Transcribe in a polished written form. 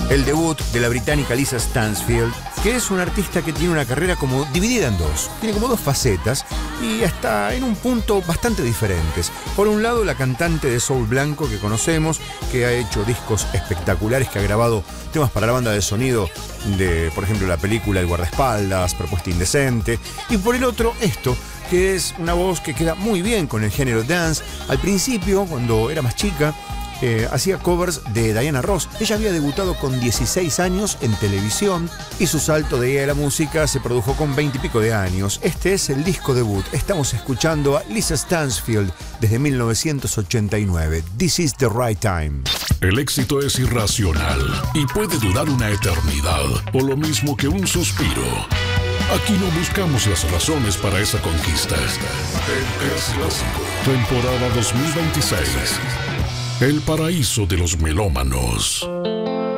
El debut de la británica Lisa Stansfield, que es una artista que tiene una carrera como dividida en dos. Tiene como dos facetas y hasta en un punto bastante diferentes. Por un lado, la cantante de soul blanco que conocemos, que ha hecho discos espectaculares, que ha grabado temas para la banda de sonido de, por ejemplo, la película El guardaespaldas, Propuesta indecente. Y por el otro, esto, que es una voz que queda muy bien con el género dance. Al principio, cuando era más chica, hacía covers de Diana Ross. Ella había debutado con 16 años en televisión y su salto de ahí a la música se produjo con 20 y pico de años. Este es el disco debut. Estamos escuchando a Lisa Stansfield desde 1989. This is the right time. El éxito es irracional y puede durar una eternidad, o lo mismo que un suspiro. Aquí no buscamos las razones para esa conquista. El Clásico, temporada 2026. El paraíso de los melómanos.